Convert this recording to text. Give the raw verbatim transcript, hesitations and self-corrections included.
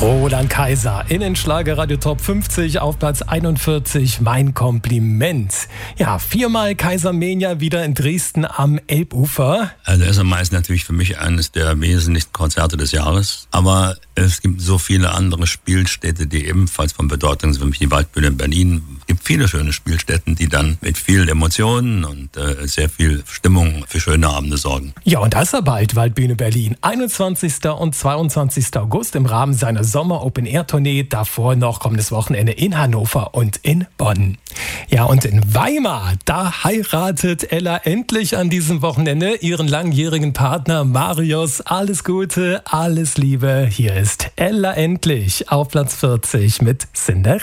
Roland Kaiser in den Schlagerradio Top fünfzig auf Platz einundvierzig. Mein Kompliment. Ja, viermal Kaisermania wieder in Dresden am Elbufer. Also S M A ist natürlich für mich eines der wesentlichsten Konzerte des Jahres. Aber es gibt so viele andere Spielstätte, die ebenfalls von Bedeutung sind. Für mich die Waldbühne in Berlin. Es gibt viele schöne Spielstätten, die dann mit viel Emotionen und äh, sehr viel Stimmung für schöne Abende sorgen. Ja, und das ist ja bald Waldbühne Berlin. einundzwanzigsten und zweiundzwanzigsten August im Rahmen seiner Sommer-Open-Air-Tournee. Davor noch kommendes Wochenende in Hannover und in Bonn. Ja, und in Weimar, da heiratet Ella endlich an diesem Wochenende ihren langjährigen Partner Marius. Alles Gute, alles Liebe. Hier ist Ella endlich auf Platz vierzig mit Cinderella.